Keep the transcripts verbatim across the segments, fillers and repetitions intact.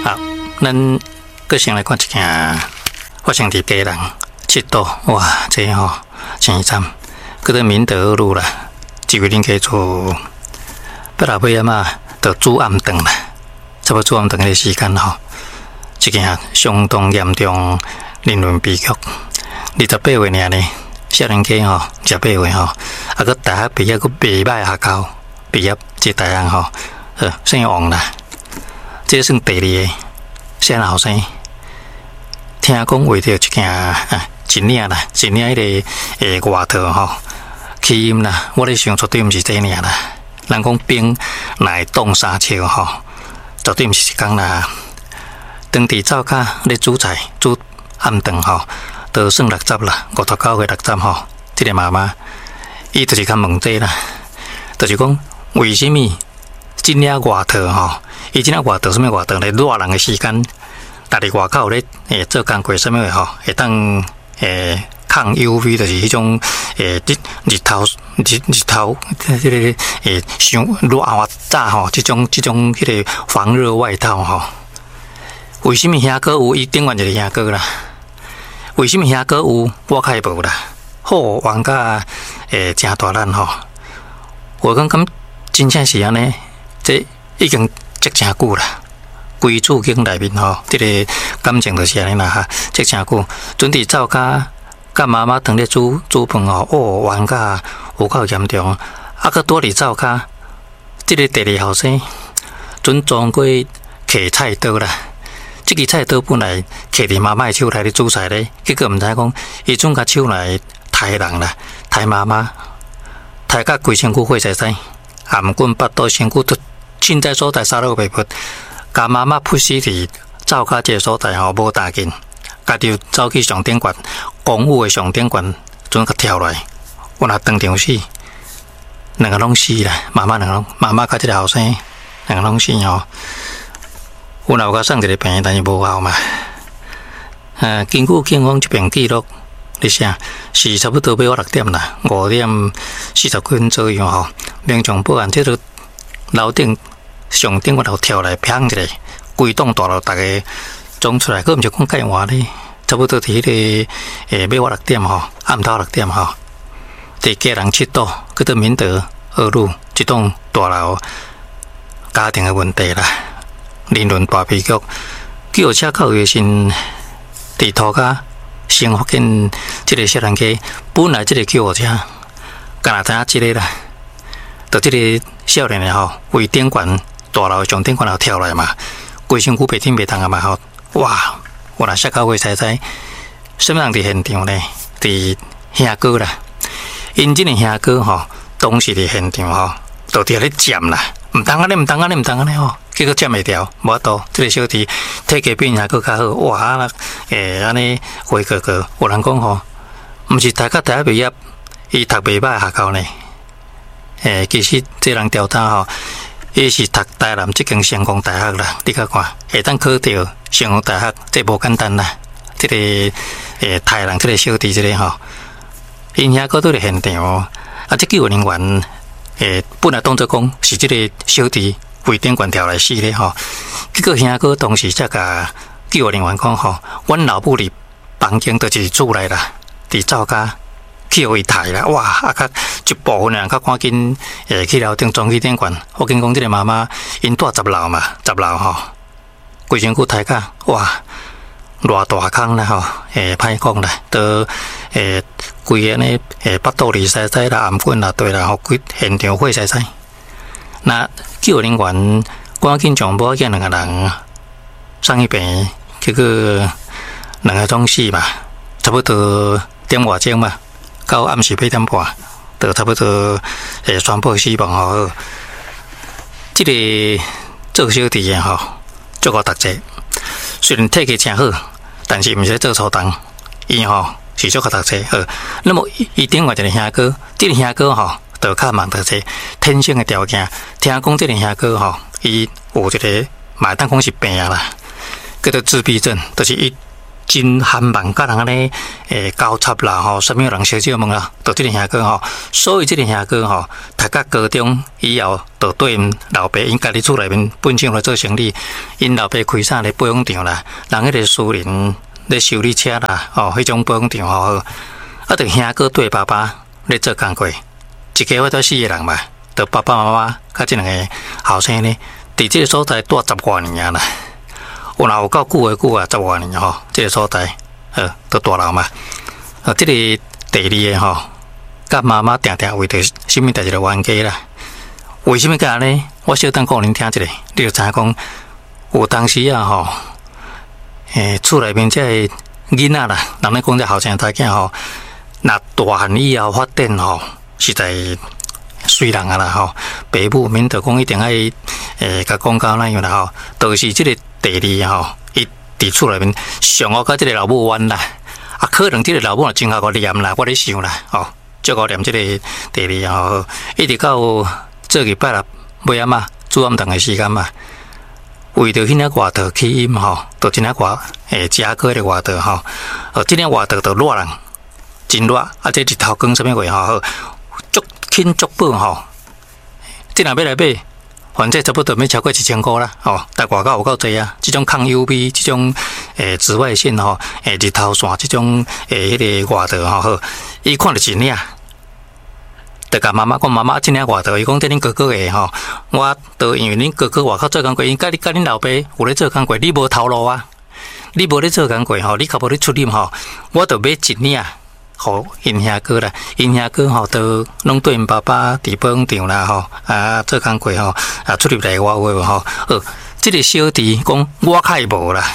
啊，咱个先来看一件发生伫家人七度，哇，这吼、哦、前一站，叫做明德二路啦，一位恁家厝，不老尾啊嘛，就煮暗顿啦，差不多煮暗顿的时间吼，一件相当严重人伦悲剧，二十八岁尔呢，少年家吼，二十八岁吼，啊个大学毕业个袂歹学校毕业，这大学吼，呃，姓王啦，这算第二个少年后生。听讲为着一件啊，一领啦，一领迄个诶外套吼，起因啦，我咧想绝对毋是这领啦。人讲冰来冻沙笑吼，绝对毋是一工啦。当地灶骹咧煮菜煮暗顿吼，都算六十啦，五十九岁六十吼。这个妈妈，伊就是较问题啦，就是讲为什么这领外套吼，伊这领外套什么外套咧？热人的时间。大伫外口咧，诶，做工过什么吼，会当诶抗 U V， 就是迄种诶日日头日日头迄个诶伤热啊早吼，即种即种迄个防热外套吼。为什么遐个有？伊顶原就是遐个啦。为什么遐个有？我较无啦。好，玩甲诶真大咱吼。我讲咁真正是安尼，这已经积真久啦。规厝经内面吼，这个感情就是安尼啦哈，即真久。准伫灶骹，甲妈妈当咧煮煮饭吼，哦，冤甲有够严重。啊，佮拄伫灶骹，即个第二后生，准装过摕菜刀啦。即个菜刀本来摕伫妈妈的手内咧煮菜咧，结果毋知讲，伊准甲手内杀人啦，杀妈妈，杀甲规身躯血晒晒，颔棍巴肚身躯都凊彩所在杀了袂破。甲妈妈扑死伫灶骹这个所在吼，无大紧，家己走去上顶悬，公务的上顶悬，准甲跳落来，我若当场死，两个拢死啦，妈妈两个拢，妈妈甲这个后生两个拢死吼。我若有甲送一个病，但是无效嘛。呃，根据警方这边记录，你写是差不多要我六点啦，五点四十几分左右吼，民众报案，这个楼顶。上顶我头跳来砰一个，规栋大楼大家冲出来，佫毋是讲介晏咧，差不多伫迄个诶，要我六点吼，暗头六点吼，伫家人七度，叫做明德二路一栋大楼，家庭的问题啦，人伦大悲剧，救护车靠月先伫涂骹先发现即个少年家，本来即个救护车，敢若知影即个啦，就即个少年的吼，为顶悬。大楼上顶悬头跳来嘛，规身躯白天白动啊嘛吼！哇！我若摔到会猜猜，什么人伫现场呢？伫兄哥啦，因即个兄哥吼，当时伫现场吼，就伫咧占啦，毋当安尼，毋当安尼，毋当安尼吼，结果占袂掉，无法度。即个小弟体格比兄哥较好，哇！啊诶，安尼回哥哥，有人讲吼，毋是大学大学毕业，伊读袂歹学校呢。诶，其实这人调查吼。伊是读台南即间成功大学啦，你甲看，会当考到成功大学，这无简单啦。即、这个诶，台南即个小弟即个吼，因遐个都伫现场，啊，即救护人员诶，本来当作讲是即个小弟为顶悬跳来死咧吼，结果遐个当时则甲救护人员讲吼，阮老母伫房间就是厝内啦，伫灶骹。去互伊杀啦！哇，啊，较一部分人较赶紧诶去楼顶装去顶悬。我跟讲，即个妈妈因住十楼嘛，十楼吼，规身躯抬甲，哇，偌大坑啦吼，诶，歹讲啦，都诶规安尼诶巴肚里塞塞啦，颔棍啦对啦，吼，规现场血塞塞。那救护人员赶紧将保险两个人送去病，结果两个总死嘛，差不多点外钟嘛。到暗时八点半，就差不多诶宣布死亡吼。即、这个做小弟诶吼，足够读册，虽然体格真好，但是毋是做粗重，伊吼是足够读册。好，那么伊顶外一个兄哥，即、这个兄哥吼，就较慢读册，天生诶条件。听讲即个兄哥吼，伊有一个嘛当讲是病啦，叫做自闭症，就是伊真罕慢，甲人安尼诶交叉啦吼，啥物人小姐问啦，到即个兄哥吼，所以即个兄哥吼，读到高中以后，就对因老爸因家己厝内面本身来做生意，因老爸开啥咧保养厂啦，人迄个私人咧修理车啦，吼，迄种保养厂吼，啊，着兄哥对爸爸咧做工课，一家伙都四个人嘛，着爸爸妈妈甲即两个后生呢，伫即个所在住十外年啊啦。有若有够久诶久啊，十外年吼，即、这个所在，呃，都大楼嘛。啊，即、这个第二个吼，甲妈妈定定为着什么代志来冤家啦？为什么甲安尼？我小等讲恁听一下，你就知影讲，有当时啊吼，诶，厝内面即个囡仔啦，人咧讲这后生仔囝吼，若大汉以后发展吼，实在水人啊啦吼，爸母免得讲一定爱诶，甲讲到那样啦吼，都是即、这个。第二吼，伊伫厝内面上好甲即个老母冤啦，啊，可能即个老母也真好个念啦，我咧想啦，吼，足好念即个第二吼，一直到做礼拜六尾暗啊，煮暗顿诶时间嘛，为着迄领外头起因吼，就即领外诶加过个外头吼，哦，即领外头就热人，真热，啊，这日头光啥物话吼，足轻足薄吼，即若要来买。反正差不多要超过一千块啦，吼，但外口有够济啊！这种抗 U V， 这种诶紫外线吼，诶日头线，这种诶迄个外头吼，好，伊看着一领，就甲妈妈讲：妈妈，这领外头，伊讲这恁哥哥诶吼，我都因为恁哥哥外口做工过，因甲你甲恁老爸有咧做工过，你无头路啊，你无咧做工过吼，你较无咧出力吼，我就买一领。互因兄哥啦，因兄哥吼都拢对因爸爸伫保养厂啦吼，啊做工过吼，啊出入来我话吼，呃，即、这个小弟讲我开无啦，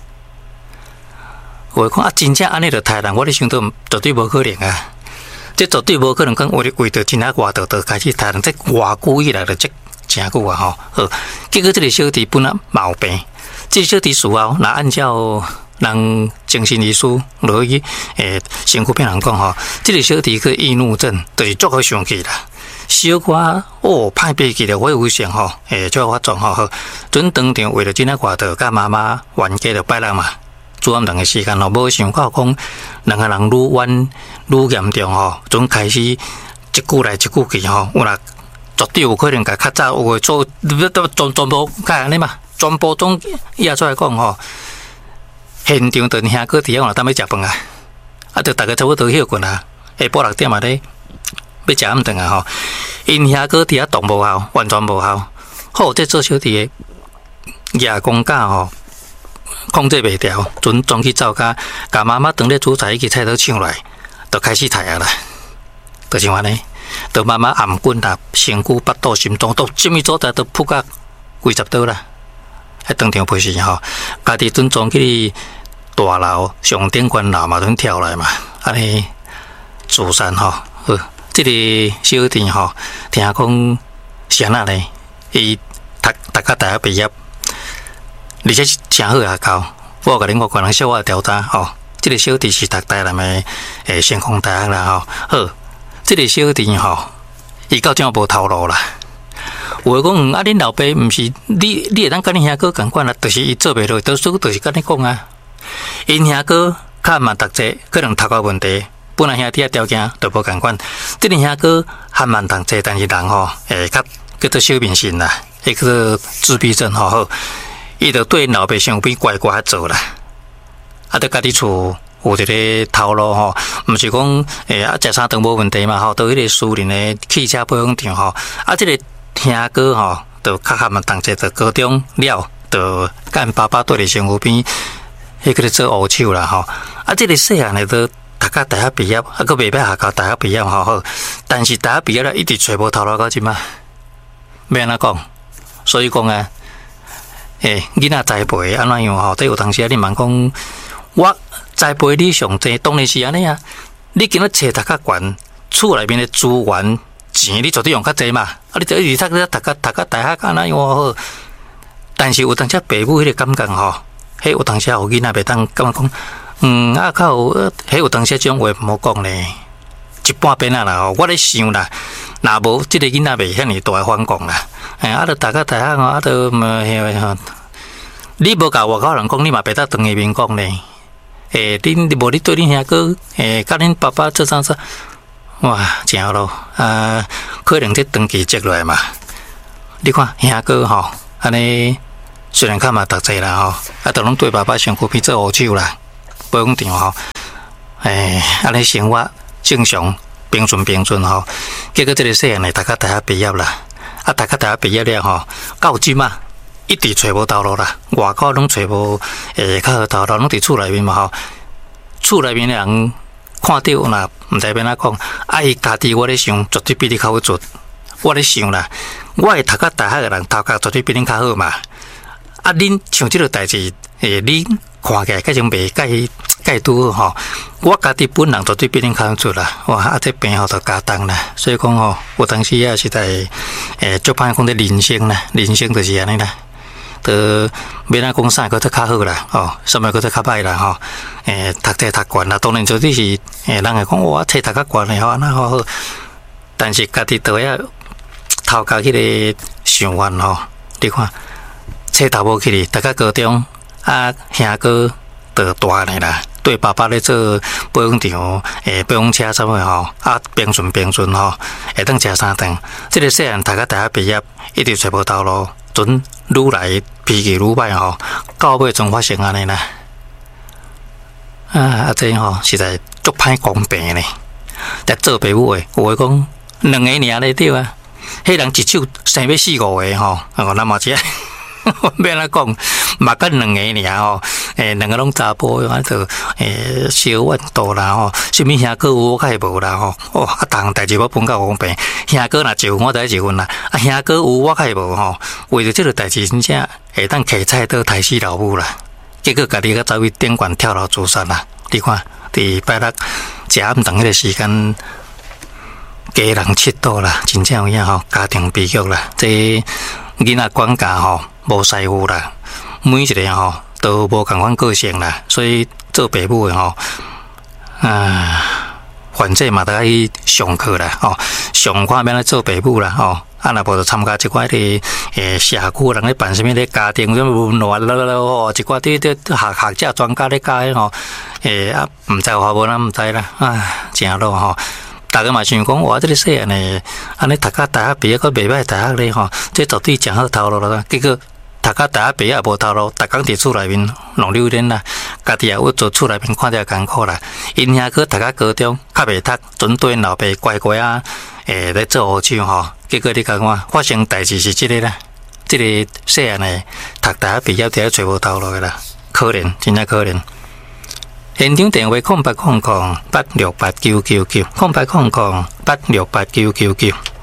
我讲啊真正安尼着杀人，我咧想到绝对无可能啊，这绝对无可能讲为了为着真啊外头就开始杀人，这偌久以来着这真久啊吼，呃，结果即个小弟本来毛病，即、这个小弟事后若按照。人精神医师落去，诶，身躯病人讲吼，即、这个小弟去易怒症，就是足好生气啦。小可哦，歹脾气了，我有想吼，诶，做法状吼，准当场为了真仔外头，甲妈妈冤家着摆人嘛。做暗顿个时间咯，无想到讲，两个人愈冤愈严重吼，准开始一句来一句去吼，有若绝对有可能甲较早有个做，全全部甲安尼嘛，全部总压出来讲吼。现场就兄哥伫遐，我当要食饭啊，啊，就大家差不多休困啊，下晡六点嘛咧，要食暗顿啊吼。因兄哥伫遐动无效，完全无效。好，这做小弟的夜公架吼，控制袂调，准转去走甲，甲妈妈当咧煮菜，去菜刀抢来，就开始杀啊啦。就像安尼，就妈妈颔棍啦、身躯、腹肚、心脏，都什么所在都扑甲几十刀啦。喺当场陪死吼，家己准装去大楼上顶关楼嘛，准跳来嘛，安尼自杀吼。好，即、这个小弟吼，听讲是安那咧，伊读读到大学毕业，而且是真好学校。我甲恁我个人小可调查吼，即、这个小弟是读台南的诶成功大学啦吼。好，即、这个小弟吼，伊到怎无头路啦？有讲，啊，恁老爸毋是你，你会当甲恁兄哥共款啦，就是伊做袂落，倒数就是甲你讲啊。因兄哥较慢读册，可能读到问题，本来兄弟啊条件都无共款。即个兄哥较慢读册，但是人吼，诶，较叫做小面神啦，迄叫做自闭症吼好，伊就对老爸相比乖乖做啦，啊，着家己厝。有一个头路吼，毋是讲诶啊，食啥都无问题嘛吼，到迄个私人的汽车保养厂吼，啊，即、这个兄哥吼，就较较慢同齐，就高中了，就甲因爸爸对伫身躯边，迄个做乌手啦吼，啊，即、这个细汉的都读到大学毕业，啊，佫袂歹学到大学毕业吼好，但是大学毕业了，一直找无头路到即嘛，要安怎讲？所以讲啊，诶，囡仔栽培安怎样吼？都有当时啊，你问讲我。栽培你上济，当然是安尼啊！你今仔找读较悬，厝内面的资源钱，你绝对用较济嘛。啊，你就一直读读读读到大学安那样好。但是有当时爸母迄个感觉吼，迄有当时有囡仔袂当感觉讲，嗯啊，较有，迄有当时这种话毋好讲咧，一半边啊啦吼。我咧想啦，若无即个囡仔袂遐尔大反抗啦。哎，啊，著读到大学吼，啊，著嗯，你无甲外口人讲，你嘛袂当当下面讲咧。 诶，恁无你对恁兄哥诶，甲恁爸爸做啥子？哇，真好咯！啊，可能这长期积落来嘛。你看兄哥吼，安尼虽然较嘛读册啦吼，啊，都拢对爸爸上苦皮做乌手啦，保养场吼，诶，安尼生活正常平顺平顺吼。结果这个细汉的，读到大学毕业啦，啊，读到大学毕业了吼，到即嘛一直找无头路啦，外口拢找无诶较好头路，拢伫厝内面嘛吼。厝内面的人看到啦，毋知要哪讲，啊，伊家己我咧想，绝对比你较好做。我咧想啦，我会读到大学的人，头壳绝对比恁较好嘛。啊，恁像即个代志，诶，恁看起来改种袂介介拄好吼。我家己本人绝对比恁较好做啦。哇，啊，这病吼就加重啦。所以讲吼，有当时啊，实在诶，足歹讲咧人生啦，人生就是安尼啦。都要哪讲啥，搁则较好啦，吼，什么搁则较歹啦，吼，诶，读册读惯啦，当然就是是诶，人会讲哇，册读较惯诶，吼，安那好好，但是家己都要头壳迄个想法吼，你看册读无起哩，读到高中啊，兄哥就大呢啦，对爸爸咧做保养场，诶，保养车什么吼，啊，平顺平顺吼，会当食三顿，即个细汉读到大学毕业，一直找无头路。准愈来脾气愈歹吼，到尾总发生安尼啦。啊，啊这吼实在足歹公平呢。但做爸母的，有诶讲两个尔咧对啊，迄人一手生要四五个吼，啊，那么只，要安怎讲，嘛甲两个尔吼，诶，两个拢查甫，安就诶小怨多啦吼，什么兄哥有我较无啦吼，哦，啊，逐项代志我分较公平，兄哥若一份我就一份啦，啊，兄哥有我较无吼，为着即个代志真正会当摕菜刀杀死老母啦，结果家己个走去顶悬跳楼自杀啦，你看，伫拜六食暗顿迄个时间。家人佚佗啦，真正有影吼，家庭悲剧啦。这囡仔管教吼无师傅啦，每一个吼都无共款个性啦，所以做爸母的吼，啊，反正嘛得爱去上课啦，吼，上看免来做爸母啦，吼。啊，若无就参加一寡咧，诶，社区人咧办啥物咧家庭什么温暖啦啦啦吼，一寡啲啲学学者专家咧教迄吼，诶啊，毋知有法无咱毋知啦，啊，真咯吼。大家嘛想讲，哇！这个细汉诶，安尼读到大学毕业，佫袂歹大学咧吼，这绝对正好头路啦。结果读到大学毕业也无头路，逐工伫厝内面弄榴莲啦，家己也有做厝内面看着艰苦啦。因兄哥读到高中较袂读，准对因老爸乖乖啊，诶咧做乌手吼。结果你讲看，发生代志是即个啦，即个细汉诶，读大学毕业伫咧找无头路诶啦，可怜，真正可怜。现场电话空八空空八六八九九九，空八空空八六八九九九。